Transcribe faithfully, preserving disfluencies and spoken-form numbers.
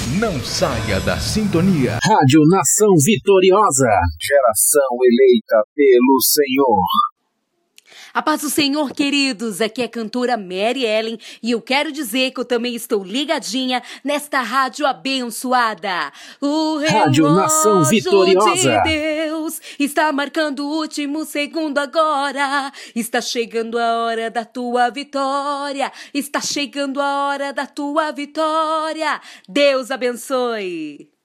Não saia da sintonia. Rádio Nação Vitoriosa. Geração eleita pelo Senhor. A paz do Senhor, queridos, aqui é a cantora Mary Ellen e eu quero dizer que eu também estou ligadinha nesta rádio abençoada. O Rádio Nação Vitoriosa de Deus está marcando o último segundo agora. Está chegando a hora da tua vitória. Está chegando a hora da tua vitória. Deus abençoe.